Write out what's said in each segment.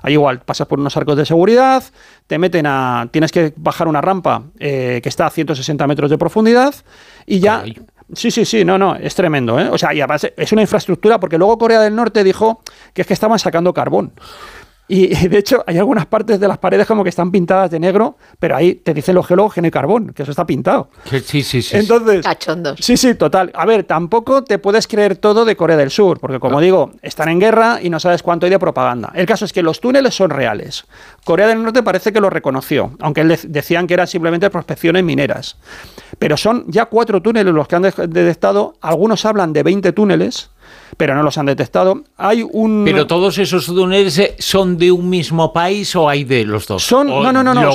Ahí igual, pasas por unos arcos de seguridad, tienes que bajar una rampa que está a 160 metros de profundidad y ya... Caray. Sí, no, es tremendo, ¿eh? O sea, y además es una infraestructura, porque luego Corea del Norte dijo que es que estaban sacando carbón. Y de hecho hay algunas partes de las paredes como que están pintadas de negro, pero ahí te dicen los geólogos que no hay carbón, que eso está pintado. Sí. Entonces, cachondos. Sí, total. A ver, tampoco te puedes creer todo de Corea del Sur, porque como digo, están en guerra y no sabes cuánto hay de propaganda. El caso es que los túneles son reales. Corea del Norte parece que lo reconoció, aunque decían que eran simplemente prospecciones mineras. Pero son ya 4 túneles los que han detectado. Algunos hablan de 20 túneles, pero no los han detectado. ¿Pero todos esos túneles son de un mismo país o hay de los dos? No,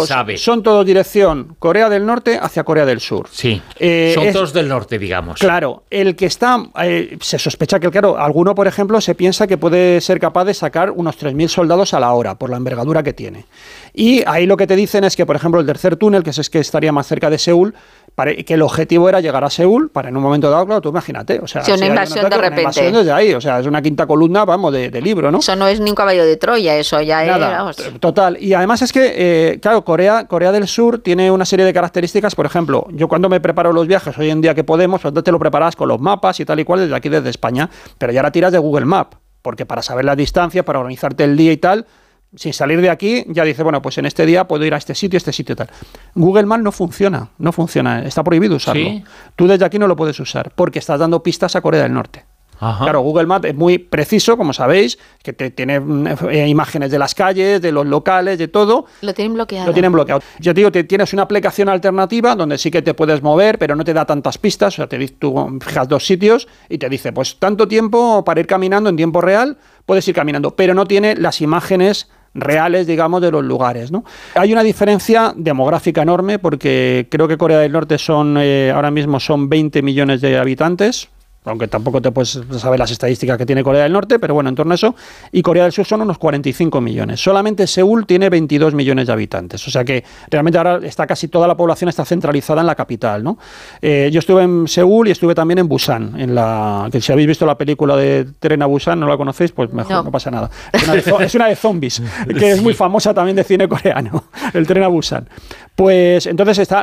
son todos dirección Corea del Norte hacia Corea del Sur. Sí, son todos del norte, digamos. Claro, el que está, se sospecha que, claro, alguno, por ejemplo, se piensa que puede ser capaz de sacar unos 3.000 soldados a la hora, por la envergadura que tiene. Y ahí lo que te dicen es que, por ejemplo, el tercer túnel, que es que estaría más cerca de Seúl, que el objetivo era llegar a Seúl para en un momento dado, claro, tú imagínate, o sea, una invasión de repente. Una invasión desde ahí, o sea, es una quinta columna, vamos, de libro, ¿no? Eso no es ni un caballo de Troya, eso ya Nada, es... total. Y además es que, claro, Corea del Sur tiene una serie de características. Por ejemplo, yo cuando me preparo los viajes hoy en día que podemos, pues te lo preparas con los mapas y tal y cual desde aquí, desde España, pero ya ahora tiras de Google Maps, porque para saber la distancia, para organizarte el día y tal, sin salir de aquí, ya dice, bueno, pues en este día puedo ir a este sitio y tal. Google Maps no funciona, está prohibido usarlo. ¿Sí? Tú desde aquí no lo puedes usar, porque estás dando pistas a Corea del Norte. Ajá. Claro, Google Maps es muy preciso, como sabéis, que tiene imágenes de las calles, de los locales, de todo. Lo tienen bloqueado. Yo te digo, tienes una aplicación alternativa donde sí que te puedes mover, pero no te da tantas pistas. O sea, tú fijas 2 sitios y te dice, pues tanto tiempo para ir caminando en tiempo real, puedes ir caminando, pero no tiene las imágenes reales, digamos, de los lugares, ¿no? Hay una diferencia demográfica enorme, porque creo que Corea del Norte ahora mismo son 20 millones de habitantes, aunque tampoco te puedes saber las estadísticas que tiene Corea del Norte, pero bueno, en torno a eso. Y Corea del Sur son unos 45 millones. Solamente Seúl tiene 22 millones de habitantes. O sea que realmente ahora casi toda la población está centralizada en la capital, ¿no? Yo estuve en Seúl y estuve también en Busan, que si habéis visto la película de Tren a Busan, no la conocéis, pues mejor, no pasa nada. Es una de zombies, que es muy famosa también de cine coreano, el Tren a Busan. Pues entonces está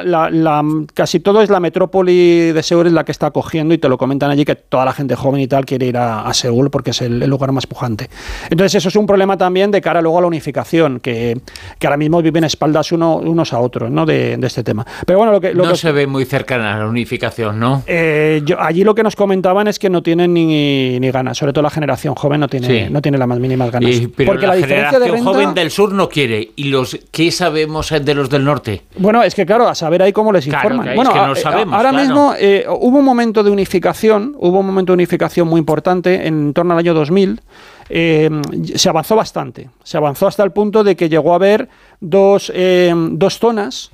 casi todo es la metrópoli de Seúl, es la que está acogiendo, y te lo comentan allí, que toda la gente joven y tal quiere ir a Seúl porque es el lugar más pujante. Entonces eso es un problema también de cara luego a la unificación, que ahora mismo viven espaldas unos a otros, ¿no? de este tema. Pero bueno, no se ve muy cercana a la unificación, ¿no? Allí lo que nos comentaban es que no tienen ni ganas, sobre todo la generación joven no tiene las más mínimas ganas. Pero porque la generación joven del sur no quiere. ¿Y qué sabemos de los del norte? Bueno, es que claro, a saber ahí cómo les informan. Claro, bueno, es que no sabemos, ahora mismo hubo un momento de unificación muy importante en torno al año 2000. Se avanzó bastante. Se avanzó hasta el punto de que llegó a haber dos zonas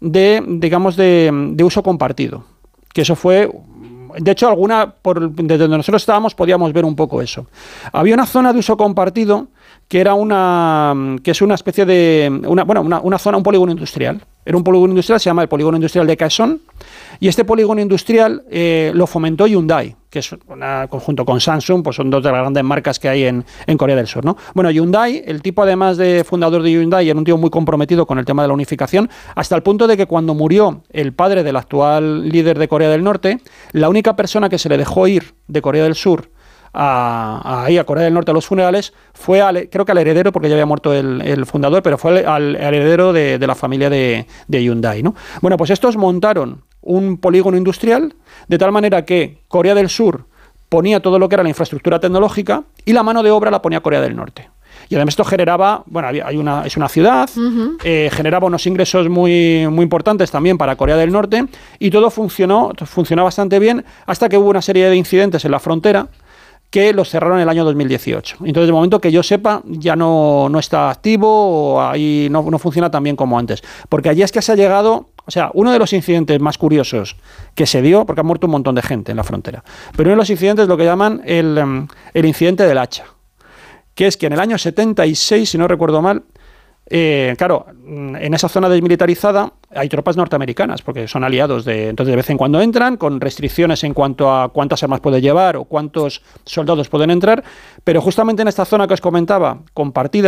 de uso compartido. Que eso fue... De hecho, desde donde nosotros estábamos podíamos ver un poco eso. Había una zona de uso compartido que era es una especie de... una zona, un polígono industrial. Era un polígono industrial, se llama el polígono industrial de Kaesong, y este polígono industrial lo fomentó Hyundai, que es junto con Samsung, pues son dos de las grandes marcas que hay en Corea del Sur, ¿no? Bueno, Hyundai, el tipo además de fundador de Hyundai, era un tío muy comprometido con el tema de la unificación, hasta el punto de que cuando murió el padre del actual líder de Corea del Norte, la única persona que se le dejó ir de Corea del Sur a Corea del Norte a los funerales fue creo que al heredero, porque ya había muerto el fundador, pero fue al heredero de la familia de Hyundai, ¿no? Bueno, pues estos montaron un polígono industrial de tal manera que Corea del Sur ponía todo lo que era la infraestructura tecnológica y la mano de obra la ponía Corea del Norte. Y además esto generaba, es una ciudad, generaba unos ingresos muy, muy importantes también para Corea del Norte, y todo funcionó bastante bien hasta que hubo una serie de incidentes en la frontera que los cerraron en el año 2018. Entonces, de momento que yo sepa, ya no está activo, o ahí no funciona tan bien como antes. Porque allí es que se ha llegado... O sea, uno de los incidentes más curiosos que se dio, porque ha muerto un montón de gente en la frontera, pero uno de los incidentes es lo que llaman el incidente del hacha, que es que en el año 76, si no recuerdo mal, claro, en esa zona desmilitarizada hay tropas norteamericanas, porque son aliados entonces de vez en cuando entran, con restricciones en cuanto a cuántas armas puede llevar o cuántos soldados pueden entrar, pero justamente en esta zona que os comentaba, compartida